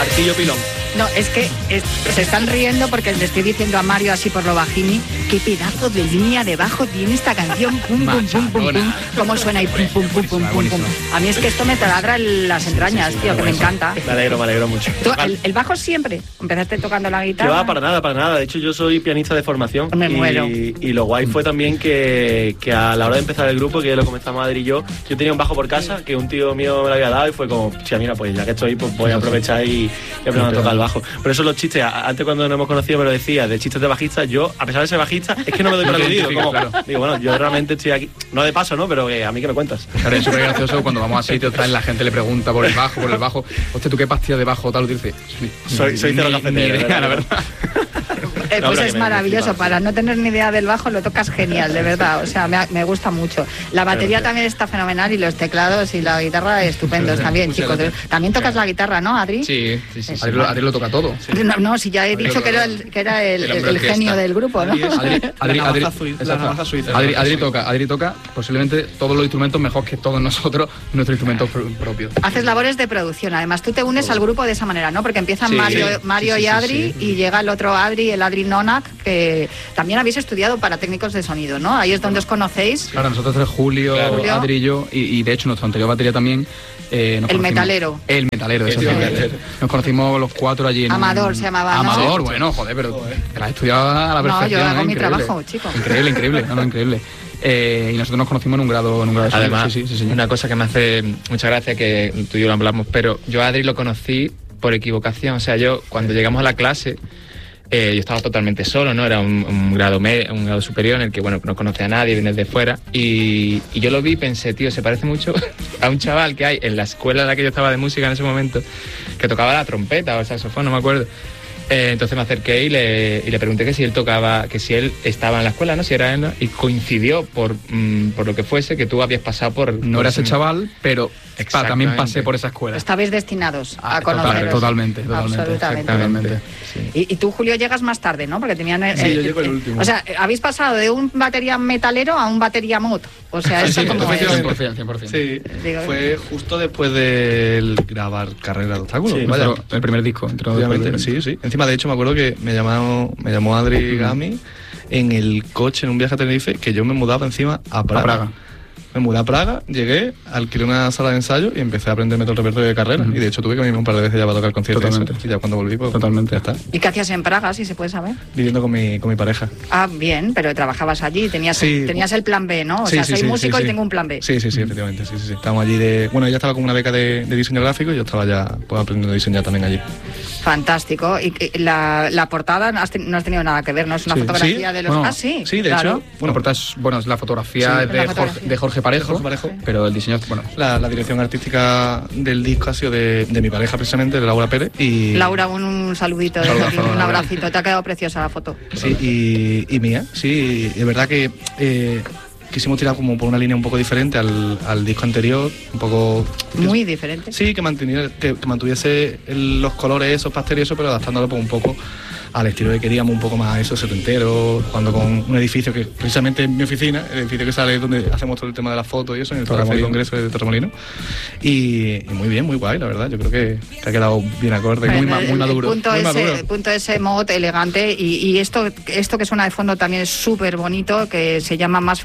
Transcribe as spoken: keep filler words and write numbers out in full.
Martillo pilón. No, es que es, se están riendo porque le estoy diciendo a Mario así por lo bajini, qué pedazo de línea de bajo tiene esta canción, pum, pum, pum, pum, pum, cómo suena y pum, pum, pum, pum, pum, pum. A mí es que esto me taladra las entrañas, sí, sí, sí, tío, que me encanta. Me alegro, me alegro mucho. ¿Tú, el, el bajo siempre? ¿Empezaste tocando la guitarra? Que va, para nada, para nada. De hecho, yo soy pianista de formación. Me y, muero. Y lo guay fue también que, que a la hora de empezar el grupo, que lo comenzamos Adri y yo, yo tenía un bajo por casa, que un tío mío me lo había dado y fue como, sí, mira, pues ya que estoy, pues voy a aprovechar y, y aprender a tocar el bajo. Por eso los chistes, antes cuando nos hemos conocido me lo decía, de chistes de bajista, yo, a pesar de ser bajista, es que no me doy por aludido. Como, claro. Digo, bueno, yo realmente estoy aquí, no de paso, ¿no? Pero eh, a mí que me cuentas. Claro, es súper gracioso cuando vamos a sitios, tal, la gente le pregunta por el bajo, por el bajo. Hostia, ¿tú qué pastilla de bajo tal? Dice, soy, soy cero cafetero, la verdad. Eh, pues es maravilloso, para no tener ni idea del bajo lo tocas genial, de verdad, o sea, me, me gusta mucho. La batería también está fenomenal y los teclados y la guitarra estupendos también, chicos. También tocas la guitarra, ¿no, Adri? Sí, sí, sí. Adri, Adri lo toca todo. Sí. No, no, si ya he dicho que era el, que era el, el, el genio del grupo, ¿no? Adri, Adri, Adri, Adri, Adri toca, Adri toca posiblemente todos los instrumentos mejor que todos nosotros, nuestros instrumentos propios. Haces labores de producción, además tú te unes al grupo de esa manera, ¿no? Porque empiezan sí, Mario, Mario sí, sí, y Adri sí, sí. y llega el otro Adri, el Adri Nonak, que también habéis estudiado para técnicos de sonido, ¿no? Ahí es donde os conocéis. Claro, nosotros tres, Julio, claro. Adri y yo, y, y de hecho nuestra anterior batería también. Eh, nos el metalero. El metalero, eso sí. Nos conocimos los cuatro allí en Amador se llamaba. Amador, ¿no? bueno, joder, pero te la has estudiado a la perfección. No, yo hago ¿eh? mi Increíble. trabajo, chico. Increíble, increíble, no, no, increíble. Eh, y nosotros nos conocimos en un grado, en un grado de sonido. Además, sí, sí, sí, sí. Una cosa que me hace mucha gracia, que tú y yo lo hablamos, pero yo a Adri lo conocí por equivocación. O sea, yo cuando llegamos a la clase, eh, yo estaba totalmente solo, ¿no? Era un, un grado medio, un grado superior en el que, bueno, no conocía a nadie, vienes de fuera. Y, y yo lo vi y pensé, tío, se parece mucho a un chaval que hay en la escuela en la que yo estaba de música en ese momento, que tocaba la trompeta o el saxofón, no me acuerdo. Eh, entonces me acerqué y le, y le pregunté que si él tocaba, que si él estaba en la escuela, ¿no? Si era él, ¿no? Y coincidió por, mm, por lo que fuese que tú habías pasado por... No por era ese chaval, pero también pasé por esa escuela. Estabais destinados a ah, conoceros. Totalmente, totalmente. Absolutamente. totalmente. Sí. Y, y tú, Julio, llegas más tarde, ¿no? Porque tenían... El, sí, yo llego el último. O sea, habéis pasado de un batería metalero a un batería mod. O sea, eso sí, como cien por ciento, es. cien por ciento. Sí, fue justo después de grabar Carrera de Obstáculos. Sí, vaya. El primer disco. Obviamente, sí, sí. Encima, de hecho, me acuerdo que me llamaron, me llamó Adri Gami en el coche en un viaje a Tenerife, que yo me mudaba encima a Praga. A Praga. Me mudé a Praga, llegué, alquilé una sala de ensayo y empecé a aprenderme todo el repertorio de Carrera. Uh-huh. Y de hecho tuve que venirme un par de veces ya para tocar conciertos. Totalmente. Y ya cuando volví, pues totalmente ya está. ¿Y qué hacías en Praga, si se puede saber? Viviendo con mi, con mi pareja. Ah, bien, pero trabajabas allí, tenías, sí. tenías el plan B, ¿no? O sí, sea, sí, soy sí, músico sí, y sí. tengo un plan B. Sí, sí, sí, efectivamente. Sí, sí, sí. Estábamos allí de... Bueno, ella estaba con una beca de, de diseño gráfico y yo estaba ya pues, aprendiendo a diseñar también allí. Fantástico. Y, y la, la portada no has, ten, no has tenido nada que ver, ¿no? Es una sí. fotografía ¿Sí? de los... Bueno, ah, sí. Sí, de claro. hecho. Bueno, la portada es, bueno, es la fotografía, sí, de, la fotografía. Jorge, de Jorge Parejo. Jorge Parejo. Pero el diseño, bueno... La, la dirección artística del disco ha sido de, de mi pareja precisamente, de Laura Pérez. Y... Laura, un, un saludito, de aquí, un abracito. Te ha quedado preciosa la foto. Sí, y, y mía, sí. Es verdad que... Eh, quisimos tirar como por una línea un poco diferente al, al disco anterior, un poco... Muy diferente. Sí, que, que, que mantuviese el, los colores esos pasteles y eso, pero adaptándolo pues, un poco al estilo que queríamos, un poco más eso, setentero, cuando con un edificio que precisamente es mi oficina, el edificio que sale donde hacemos todo el tema de las fotos y eso, en el Palacio de Congreso de Torremolinos. Y, y muy bien, muy guay, la verdad. Yo creo que, que ha quedado bien acorde, bueno, muy, ma, muy maduro. Punto muy ese, maduro. punto ese mod elegante y, y esto, esto que suena de fondo también es súper bonito, que se llama Más